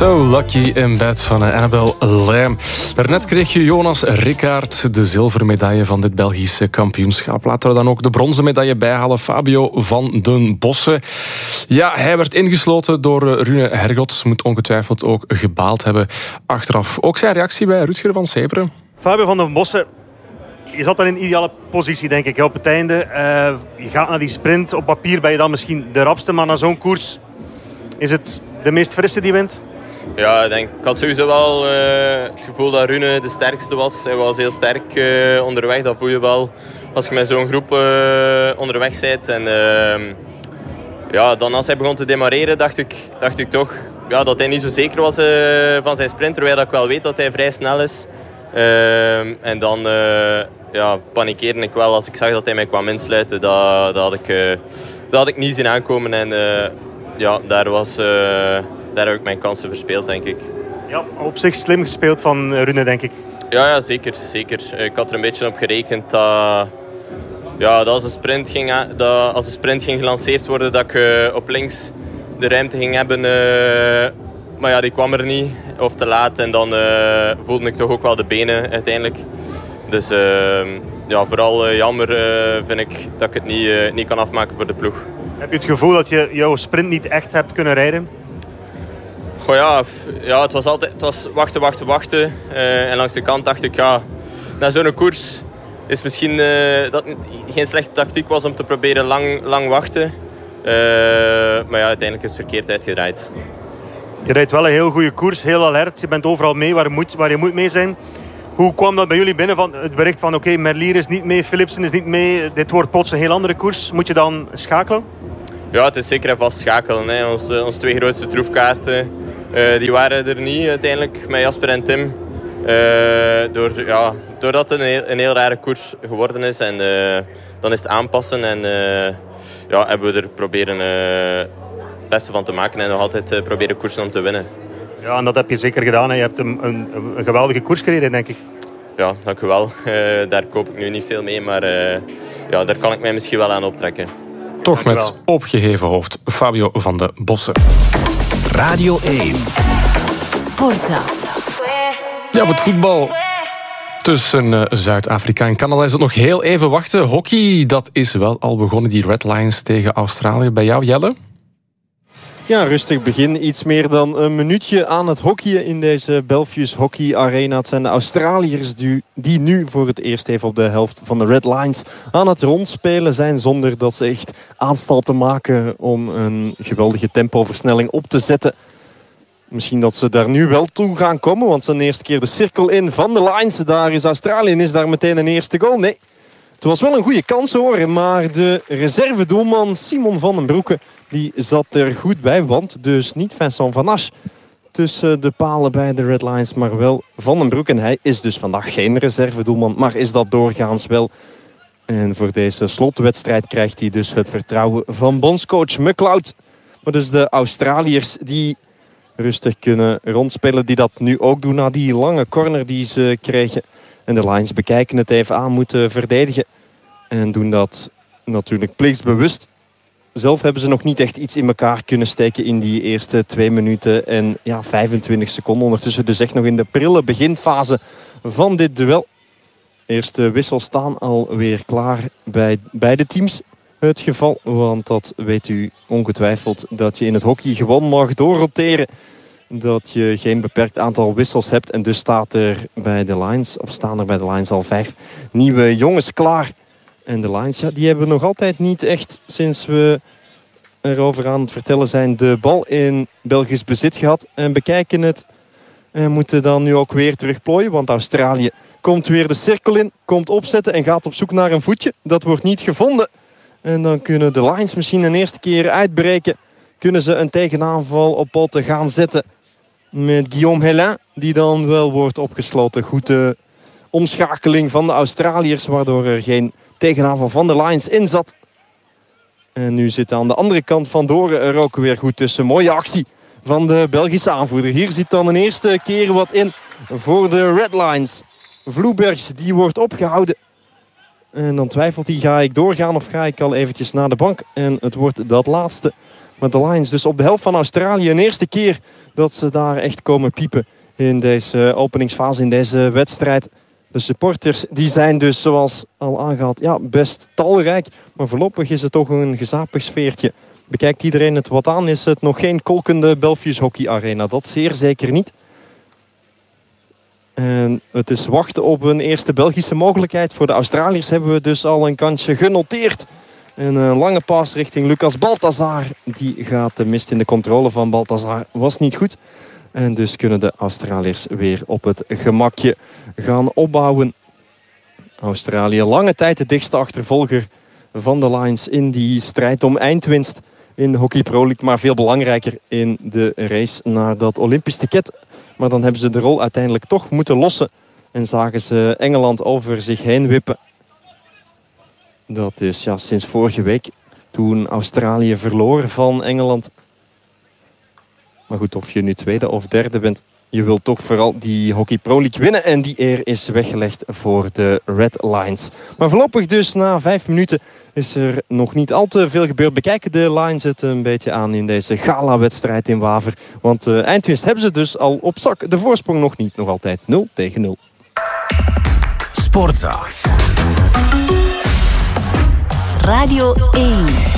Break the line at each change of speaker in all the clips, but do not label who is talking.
So Lucky in bed van Annabel Lam. Daarnet kreeg je Jonas Rickaert de zilveren medaille van dit Belgische kampioenschap. Laten we dan ook de bronzen medaille bijhalen. Fabio van den Bossen. Ja, hij werd ingesloten door Rune Hergots. Moet ongetwijfeld ook gebaald hebben achteraf. Ook zijn reactie bij Rutger van Severen.
Fabio van den Bossen, je zat dan in een ideale positie, denk ik, op het einde. Je gaat naar die sprint. Op papier ben je dan misschien de rapste, maar na zo'n koers is het de meest frisse die wint?
Ja, ik had sowieso wel het gevoel dat Rune de sterkste was. Hij was heel sterk onderweg, dat voel je wel als je met zo'n groep onderweg bent. En dan als hij begon te demareren, dacht ik toch dat hij niet zo zeker was van zijn sprint. Terwijl ik wel weet dat hij vrij snel is. En dan panikeerde ik wel als ik zag dat hij mij kwam insluiten. Dat had ik niet zien aankomen. En daar heb ik mijn kansen verspeeld, denk ik.
Ja, op zich slim gespeeld van Rune, denk ik.
Ja, zeker. Ik had er een beetje op gerekend dat als de sprint ging gelanceerd worden, dat ik op links de ruimte ging hebben. Maar ja, die kwam er niet, of te laat. En dan voelde ik toch ook wel de benen uiteindelijk. Dus vooral jammer vind ik dat ik het niet kan afmaken voor de ploeg.
Heb je het gevoel dat je jouw sprint niet echt hebt kunnen rijden?
Goh, het was wachten. En langs de kant dacht ik, na zo'n koers is misschien dat geen slechte tactiek was om te proberen lang wachten. Maar ja, uiteindelijk is het verkeerd uitgedraaid.
Je rijdt wel een heel goede koers, heel alert. Je bent overal mee waar je moet mee zijn. Hoe kwam dat bij jullie binnen, van het bericht van oké, Merlier is niet mee, Philipsen is niet mee. Dit wordt plots een heel andere koers. Moet je dan schakelen? Ja, het is zeker en vast schakelen. Hè. Onze twee grootste troefkaarten die waren er niet uiteindelijk met Jasper en Tim. Doordat het een heel rare koers geworden is. En dan is het aanpassen. En hebben we er proberen het beste van te maken. En nog altijd proberen koersen om te winnen. Ja, en dat heb je zeker gedaan. Hè. Je hebt een geweldige koers gereden, denk ik. Ja, dank u wel. Daar koop ik nu niet veel mee. Maar daar kan ik mij misschien wel aan optrekken.
Toch met opgeheven hoofd, Fabio van den Bossen.
Radio 1.
Sportza.
Ja, op het voetbal tussen Zuid-Afrika en Canada is het nog heel even wachten. Hockey, dat is wel al begonnen. Die Red Lions tegen Australië. Bij jou, Jelle?
Ja, rustig begin. Iets meer dan een minuutje aan het hockeyen in deze Belfius Hockey Arena. Het zijn de Australiërs die nu voor het eerst even op de helft van de Red Lions aan het rondspelen zijn. Zonder dat ze echt aanstalten maken om een geweldige tempoversnelling op te zetten. Misschien dat ze daar nu wel toe gaan komen. Want zijn eerste keer de cirkel in van de Lions. Daar is Australië en is daar meteen een eerste goal. Nee, het was wel een goede kans hoor. Maar de reservedoelman Simon van den Broeke die zat er goed bij. Want dus niet Vincent Van Asch tussen de palen bij de Red Lions. Maar wel Van den Broeke. En hij is dus vandaag geen reservedoelman. Maar is dat doorgaans wel. En voor deze slotwedstrijd krijgt hij dus het vertrouwen van bondscoach McLeod. Maar dus de Australiërs die rustig kunnen rondspelen. Die dat nu ook doen na die lange corner die ze kregen. En de Lions bekijken het even aan, moeten verdedigen. En doen dat natuurlijk plichtsbewust. Zelf hebben ze nog niet echt iets in elkaar kunnen steken in die eerste 2 minuten en 25 seconden. Ondertussen dus echt nog in de prille beginfase van dit duel. Eerste wissels staan alweer klaar bij beide teams. Het geval, want dat weet u ongetwijfeld dat je in het hockey gewoon mag doorroteren. Dat je geen beperkt aantal wissels hebt. En dus staan er bij de Lions al 5 nieuwe jongens klaar. En de Lions, die hebben nog altijd niet echt, sinds we erover aan het vertellen zijn, de bal in Belgisch bezit gehad. En bekijken het en moeten dan nu ook weer terugplooien. Want Australië komt weer de cirkel in, komt opzetten en gaat op zoek naar een voetje. Dat wordt niet gevonden. En dan kunnen de Lions misschien een eerste keer uitbreken. Kunnen ze een tegenaanval op poten gaan zetten met Guillaume Hélin, die dan wel wordt opgesloten. Goede omschakeling van de Australiërs, waardoor er geen tegenaanval van de Lions in zat. En nu zit aan de andere kant van Doren er ook weer goed tussen. Mooie actie van de Belgische aanvoerder. Hier zit dan een eerste keer wat in voor de Red Lions. Vloebergs, die wordt opgehouden. En dan twijfelt hij, ga ik doorgaan of ga ik al eventjes naar de bank? En het wordt dat laatste. Maar de Lions dus op de helft van Australië. Een eerste keer dat ze daar echt komen piepen in deze openingsfase, in deze wedstrijd. De supporters die zijn dus, zoals al aangehaald, best talrijk. Maar voorlopig is het toch een gezapig sfeertje. Bekijkt iedereen het wat aan, is het nog geen kolkende Belfius Hockey Arena. Dat zeer zeker niet. En het is wachten op een eerste Belgische mogelijkheid. Voor de Australiërs hebben we dus al een kansje genoteerd. En een lange paas richting Lucas Balthazar. Die gaat de mist in de controle van Balthazar. Was niet goed. En dus kunnen de Australiërs weer op het gemakje gaan opbouwen. Australië lange tijd de dichtste achtervolger van de Lions in die strijd om eindwinst in de Hockey Pro League. Maar veel belangrijker in de race naar dat Olympisch ticket. Maar dan hebben ze de rol uiteindelijk toch moeten lossen. En zagen ze Engeland over zich heen wippen. Dat is sinds vorige week, toen Australië verloor van Engeland. Maar goed, of je nu tweede of derde bent, je wilt toch vooral die Hockey Pro League winnen. En die eer is weggelegd voor de Red Lions. Maar voorlopig dus na 5 minuten is er nog niet al te veel gebeurd. Bekijken de Lions het een beetje aan in deze gala-wedstrijd in Waver. Want eindwinst hebben ze dus al op zak. De voorsprong nog niet, nog altijd 0-0.
Sportza.
Radio 1.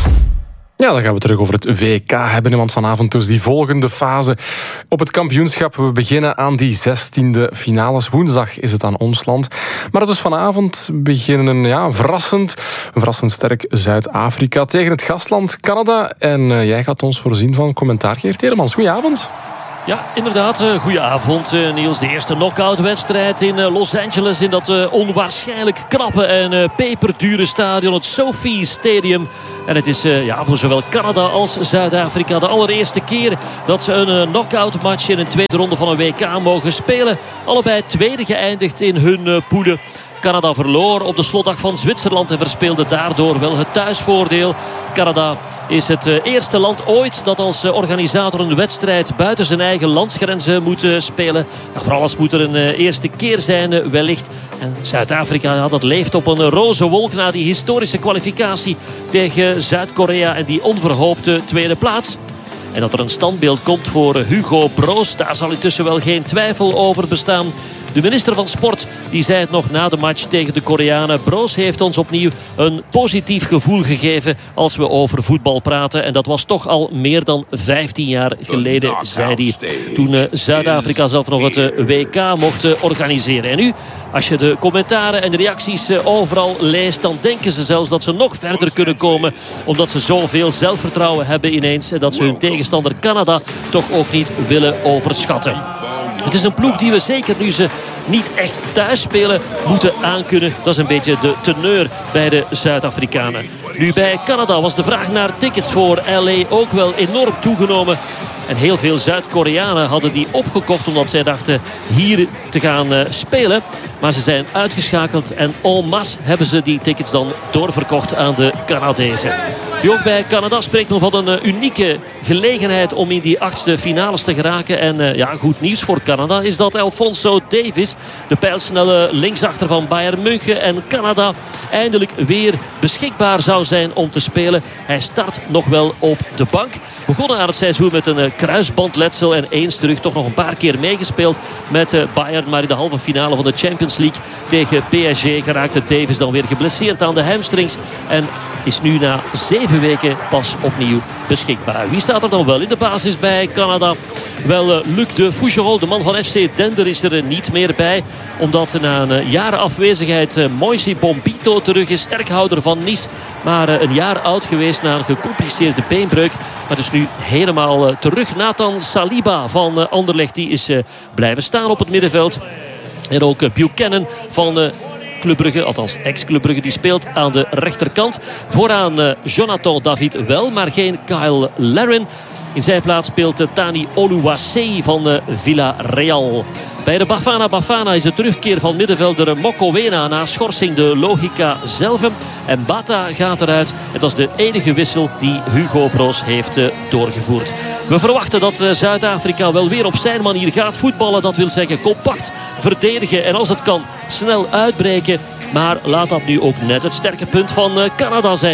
Ja, dan gaan we terug over het WK hebben. Want vanavond dus die volgende fase op het kampioenschap. We beginnen aan die 16e finales. Woensdag is het aan ons land. Maar dus vanavond beginnen een verrassend sterk Zuid-Afrika tegen het gastland Canada. En jij gaat ons voorzien van commentaar, Geert Telemans. Goedenavond.
Ja, inderdaad. Goedenavond, Niels. De eerste knock-out-wedstrijd in Los Angeles in dat onwaarschijnlijk knappe en peperdure stadion, het SoFi Stadium. En het is voor zowel Canada als Zuid-Afrika de allereerste keer dat ze een knock-out match in een tweede ronde van een WK mogen spelen. Allebei tweede geëindigd in hun poelen. Canada verloor op de slotdag van Zwitserland en verspeelde daardoor wel het thuisvoordeel. Canada is het eerste land ooit dat als organisator een wedstrijd buiten zijn eigen landsgrenzen moet spelen. Nou, voor alles moet er een eerste keer zijn wellicht. En Zuid-Afrika, dat leeft op een roze wolk na die historische kwalificatie tegen Zuid-Korea en die onverhoopte tweede plaats. En dat er een standbeeld komt voor Hugo Broos, daar zal intussen wel geen twijfel over bestaan. De minister van Sport die zei het nog na de match tegen de Koreanen. Broos heeft ons opnieuw een positief gevoel gegeven als we over voetbal praten. En dat was toch al meer dan 15 jaar geleden, zei hij. Toen Zuid-Afrika zelf nog het WK mocht organiseren. En nu, als je de commentaren en de reacties overal leest, dan denken ze zelfs dat ze nog verder kunnen komen. Omdat ze zoveel zelfvertrouwen hebben ineens. En dat ze hun tegenstander Canada toch ook niet willen overschatten. Het is een ploeg die we zeker nu ze niet echt thuis spelen moeten aankunnen. Dat is een beetje de teneur bij de Zuid-Afrikanen. Nu bij Canada was de vraag naar tickets voor LA ook wel enorm toegenomen. En heel veel Zuid-Koreanen hadden die opgekocht omdat zij dachten hier te gaan spelen. Maar ze zijn uitgeschakeld en en masse hebben ze die tickets dan doorverkocht aan de Canadezen. Nu ook bij Canada spreekt men van een unieke gelegenheid om in die 8e finales te geraken. En goed nieuws voor Canada is dat Alphonso Davies, de pijlsnelle linksachter van Bayern München en Canada, eindelijk weer beschikbaar zou zijn om te spelen. Hij start nog wel op de bank. Begonnen aan het seizoen met een kruisbandletsel en eens terug toch nog een paar keer meegespeeld met Bayern. Maar in de halve finale van de Champions League tegen PSG geraakte Davies dan weer geblesseerd aan de hamstrings. En is nu na 7 weken pas opnieuw beschikbaar. Wie staat er dan wel in de basis bij Canada? Wel, Luc de Fougerolles, de man van FC Dender, is er niet meer bij. Omdat na een jaren afwezigheid Moisey Bombito terug is. Sterkhouder van Nice. Maar een jaar oud geweest na een gecompliceerde beenbreuk. Maar dus nu helemaal terug. Nathan Saliba van Anderlecht, die is blijven staan op het middenveld. En ook Buchanan van Club Brugge, althans ex-Club Brugge, die speelt aan de rechterkant. Vooraan Jonathan David wel, maar geen Kyle Larin. In zijn plaats speelt Tani Oluwaseyi van Villarreal. Bij de Bafana is de terugkeer van middenvelder Mokoena na schorsing de logica zelf. En Bata gaat eruit. En dat is de enige wissel die Hugo Broos heeft doorgevoerd. We verwachten dat Zuid-Afrika wel weer op zijn manier gaat voetballen. Dat wil zeggen compact verdedigen en als het kan snel uitbreken. Maar laat dat nu ook net het sterke punt van Canada zijn.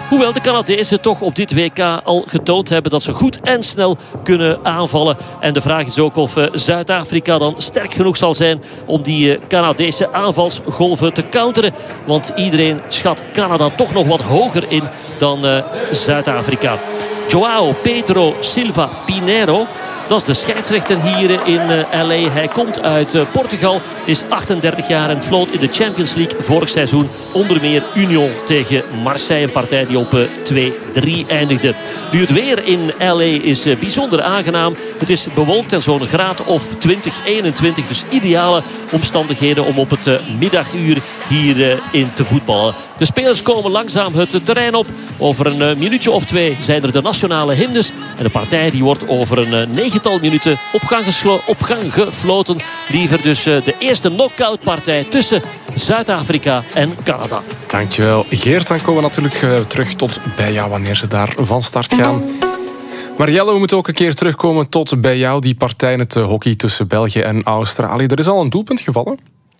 Hoewel de Canadezen toch op dit WK al getoond hebben dat ze goed en snel kunnen aanvallen. En de vraag is ook of Zuid-Afrika dan sterk genoeg zal zijn om die Canadese aanvalsgolven te counteren. Want iedereen schat Canada toch nog wat hoger in dan Zuid-Afrika. Joao Pedro Silva Pinheiro, dat is de scheidsrechter hier in LA. Hij komt uit Portugal, is 38 jaar en floot in de Champions League vorig seizoen. Onder meer Union tegen Marseille. Een partij die op 2-3 eindigde. Nu, het weer in LA is bijzonder aangenaam. Het is bewolkt en zo'n graad of 20, 21. Dus ideale omstandigheden om op het middaguur hier in te voetballen. De spelers komen langzaam het terrein op. Over een minuutje of 2 zijn er de nationale hymnes. En de partij die wordt over een 9-tal minuten op gang gefloten. Liever dus de eerste knock-out partij tussen Zuid-Afrika en Canada.
Dankjewel Geert. Dan komen we natuurlijk terug tot bij jou wanneer ze daar van start gaan. Marielle, we moeten ook een keer terugkomen tot bij jou. Die partij in het hockey tussen België en Australië. Er is al een doelpunt gevallen.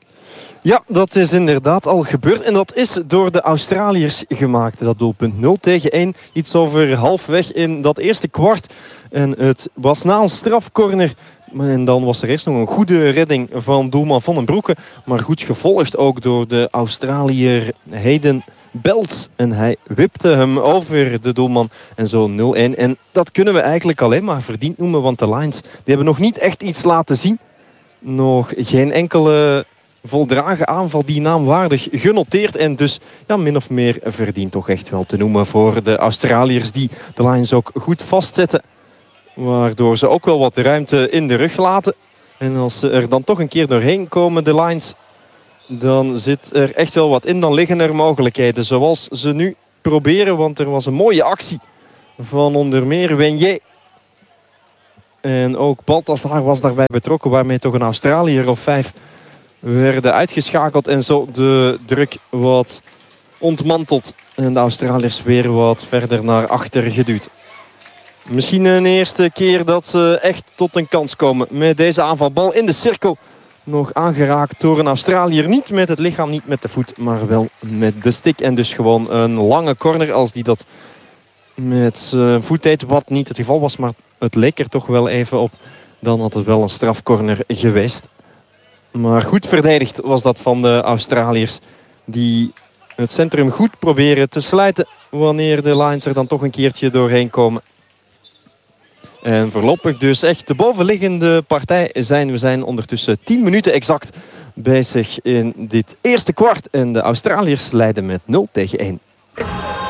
Ja, dat is inderdaad al gebeurd. En dat is door de Australiërs gemaakt, dat doelpunt. 0-1, iets over halfweg in dat eerste kwart. En het was na een strafcorner. En dan was er eerst nog een goede redding van doelman Van den Broeke. Maar goed gevolgd ook door de Australiër Hayden Belts. En hij wipte hem over de doelman. En zo 0-1. En dat kunnen we eigenlijk alleen maar verdiend noemen. Want de Lions die hebben nog niet echt iets laten zien. Nog geen enkele voldragen aanval die naamwaardig genoteerd. En dus min of meer verdient toch echt wel te noemen voor de Australiërs. Die de Lions ook goed vastzetten. Waardoor ze ook wel wat ruimte in de rug laten. En als ze er dan toch een keer doorheen komen, de Lions, dan zit er echt wel wat in. Dan liggen er mogelijkheden zoals ze nu proberen. Want er was een mooie actie van onder meer Wenier. En ook Balthasar was daarbij betrokken. Waarmee toch een Australiër of 5 werden uitgeschakeld. En zo de druk wat ontmanteld. En de Australiërs weer wat verder naar achter geduwd. Misschien een eerste keer dat ze echt tot een kans komen met deze aanvalbal in de cirkel. Nog aangeraakt door een Australiër. Niet met het lichaam, niet met de voet, maar wel met de stick. En dus gewoon een lange corner als die dat met zijn voet deed. Wat niet het geval was, maar het leek er toch wel even op. Dan had het wel een strafcorner geweest. Maar goed verdedigd was dat van de Australiërs. Die het centrum goed proberen te sluiten. Wanneer de Lions er dan toch een keertje doorheen komen. En voorlopig dus echt de bovenliggende partij zijn. We zijn ondertussen 10 minuten exact bezig in dit eerste kwart. En de Australiërs leiden met 0-1.